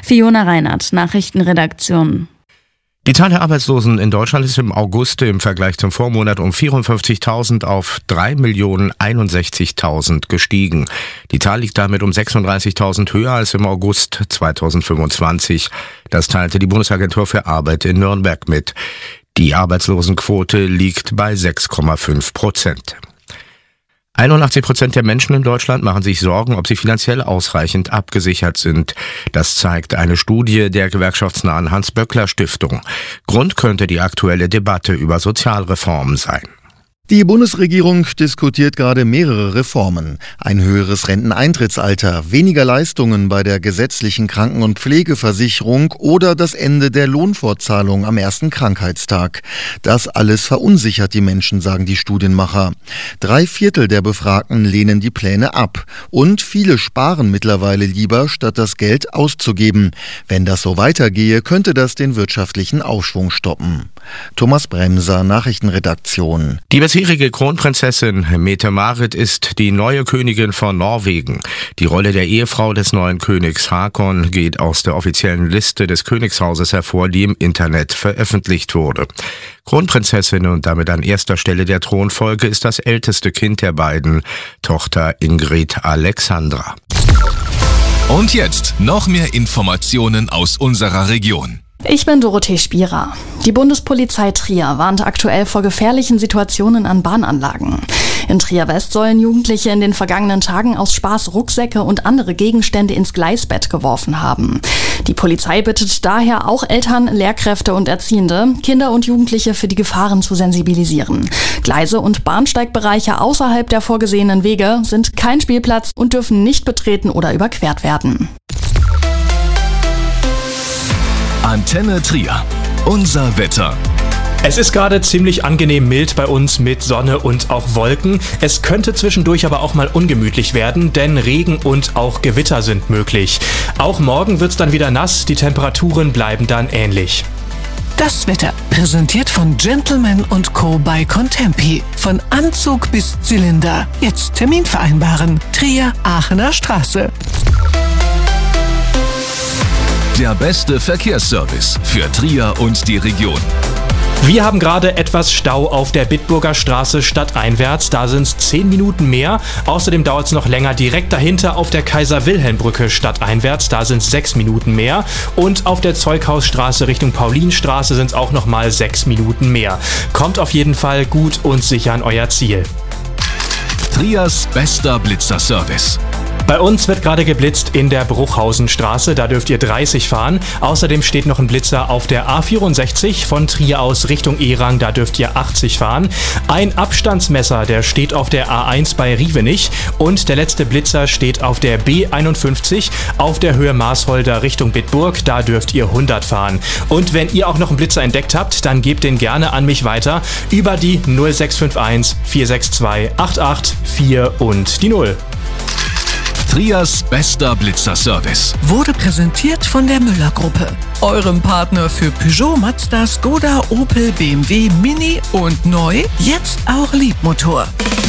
Fiona Reinhardt, Nachrichtenredaktion. Die Zahl der Arbeitslosen in Deutschland ist im August im Vergleich zum Vormonat um 54.000 auf 3.061.000 gestiegen. Die Zahl liegt damit um 36.000 höher als im August 2025. Das teilte die Bundesagentur für Arbeit in Nürnberg mit. Die Arbeitslosenquote liegt bei 6,5%. 81% der Menschen in Deutschland machen sich Sorgen, ob sie finanziell ausreichend abgesichert sind. Das zeigt eine Studie der gewerkschaftsnahen Hans-Böckler-Stiftung. Grund könnte die aktuelle Debatte über Sozialreformen sein. Die Bundesregierung diskutiert gerade mehrere Reformen. Ein höheres Renteneintrittsalter, weniger Leistungen bei der gesetzlichen Kranken- und Pflegeversicherung oder das Ende der Lohnfortzahlung am ersten Krankheitstag. Das alles verunsichert die Menschen, sagen die Studienmacher. 3/4 der Befragten lehnen die Pläne ab. Und viele sparen mittlerweile lieber, statt das Geld auszugeben. Wenn das so weitergehe, könnte das den wirtschaftlichen Aufschwung stoppen. Thomas Bremser, Nachrichtenredaktion. Die bisherige Kronprinzessin Mette-Marit ist die neue Königin von Norwegen. Die Rolle der Ehefrau des neuen Königs Håkon geht aus der offiziellen Liste des Königshauses hervor, die im Internet veröffentlicht wurde. Kronprinzessin und damit an erster Stelle der Thronfolge ist das älteste Kind der beiden, Tochter Ingrid Alexandra. Und jetzt noch mehr Informationen aus unserer Region. Ich bin Dorothee Spierer. Die Bundespolizei Trier warnt aktuell vor gefährlichen Situationen an Bahnanlagen. In Trier-West sollen Jugendliche in den vergangenen Tagen aus Spaß Rucksäcke und andere Gegenstände ins Gleisbett geworfen haben. Die Polizei bittet daher auch Eltern, Lehrkräfte und Erziehende, Kinder und Jugendliche für die Gefahren zu sensibilisieren. Gleise und Bahnsteigbereiche außerhalb der vorgesehenen Wege sind kein Spielplatz und dürfen nicht betreten oder überquert werden. Antenne Trier. Unser Wetter. Es ist gerade ziemlich angenehm mild bei uns mit Sonne und auch Wolken. Es könnte zwischendurch aber auch mal ungemütlich werden, denn Regen und auch Gewitter sind möglich. Auch morgen wird's dann wieder nass, die Temperaturen bleiben dann ähnlich. Das Wetter, präsentiert von Gentleman & Co. bei Contempi. Von Anzug bis Zylinder. Jetzt Termin vereinbaren. Trier, Aachener Straße. Der beste Verkehrsservice für Trier und die Region. Wir haben gerade etwas Stau auf der Bitburger Straße stadteinwärts. Da sind es 10 Minuten mehr. Außerdem dauert es noch länger direkt dahinter auf der Kaiser-Wilhelm-Brücke stadteinwärts. Da sind es 6 Minuten mehr. Und auf der Zeughausstraße Richtung Paulinstraße sind es auch noch mal 6 Minuten mehr. Kommt auf jeden Fall gut und sicher an euer Ziel. Triers bester Blitzerservice. Bei uns wird gerade geblitzt in der Bruchhausenstraße, da dürft ihr 30 fahren. Außerdem steht noch ein Blitzer auf der A64 von Trier aus Richtung Erang, da dürft ihr 80 fahren. Ein Abstandsmesser, der steht auf der A1 bei Rievenich und der letzte Blitzer steht auf der B51 auf der Höhe Marsholder Richtung Bitburg, da dürft ihr 100 fahren. Und wenn ihr auch noch einen Blitzer entdeckt habt, dann gebt den gerne an mich weiter über die 0651 462 884 und die 0. Triers bester Blitzerservice. Wurde präsentiert von der Müller-Gruppe. Eurem Partner für Peugeot, Mazda, Skoda, Opel, BMW, Mini und neu, jetzt auch Liebmotor.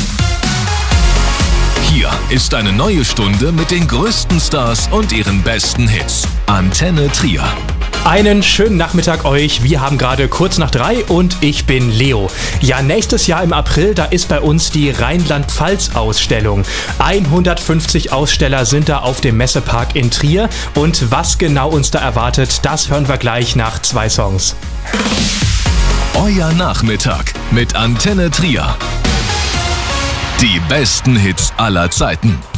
Hier ist eine neue Stunde mit den größten Stars und ihren besten Hits. Antenne Trier. Einen schönen Nachmittag euch. Wir haben gerade kurz nach 3 und ich bin Leo. Ja, nächstes Jahr im April, da ist bei uns die Rheinland-Pfalz-Ausstellung. 150 Aussteller sind da auf dem Messepark in Trier. Und was genau uns da erwartet, das hören wir gleich nach 2 Songs. Euer Nachmittag mit Antenne Trier. Die besten Hits aller Zeiten.